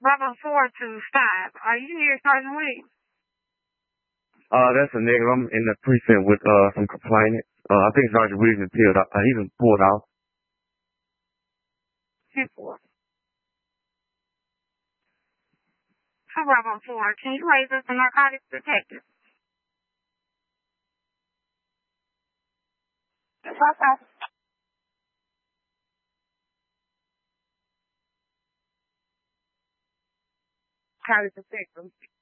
Bravo 425. Are you here starting week? That's a negative. I'm in the precinct with some complainant. I think Sergeant Williams appealed. He's been pulled out. 10-4. For Bravo 4, can you raise us a narcotics detective? That's awesome. Narcotics detective.